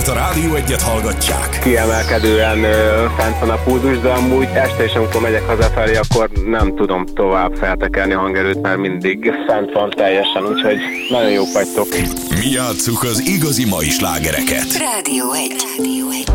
mert a Rádió Egyet hallgatják. Kiemelkedően fent van a pulzus, de amúgy este is, amikor megyek hazafelé, akkor nem tudom tovább feltekerni a hangerőt, mert mindig fent van teljesen, úgyhogy nagyon jók vagytok. Mi játsszuk az igazi mai slágereket. Rádió 1.